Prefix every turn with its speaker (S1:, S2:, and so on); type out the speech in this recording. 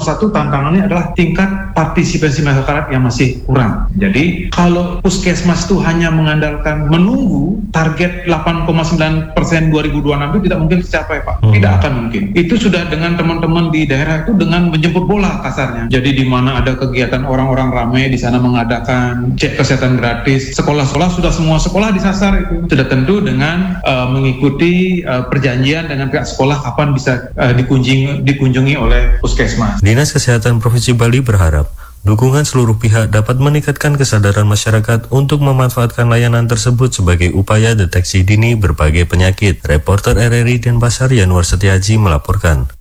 S1: satu tantangannya adalah tingkat partisipasi masyarakat yang masih kurang. Jadi kalau puskesmas itu hanya mengandalkan menunggu, target 8,9% 2026 itu tidak mungkin tercapai, Pak. Tidak akan mungkin. Itu sudah dengan teman-teman di daerah itu dengan menjemput bola kasarnya. Jadi di mana ada kegiatan orang-orang ramai di sana mengadakan cek kesehatan gratis. Sekolah-sekolah sudah semua sekolah disasar itu. Sudah tentu dengan mengikuti perjanjian dengan pihak sekolah kapan bisa dikunjungi oleh puskesmas.
S2: Dinas Kesehatan Provinsi Bali berharap dukungan seluruh pihak dapat meningkatkan kesadaran masyarakat untuk memanfaatkan layanan tersebut sebagai upaya deteksi dini berbagai penyakit. Reporter RRI Denpasar Yanuar Setiaji melaporkan.